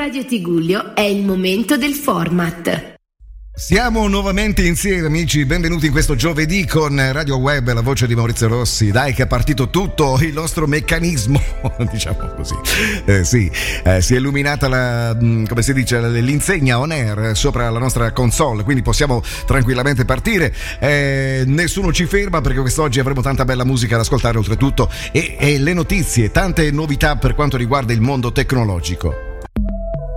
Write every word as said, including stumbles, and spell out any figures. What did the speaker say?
Radio Tigullio è il momento del format. Siamo nuovamente insieme, amici, benvenuti in questo giovedì con Radio Web, la voce di Maurizio Rossi. Dai che è partito tutto il nostro meccanismo, diciamo così. Eh, sì, eh, si è illuminata la, come si dice, l'insegna on air sopra la nostra console, quindi possiamo tranquillamente partire. Eh, nessuno ci ferma perché quest'oggi avremo tanta bella musica da ascoltare oltretutto e, e le notizie, tante novità per quanto riguarda il mondo tecnologico.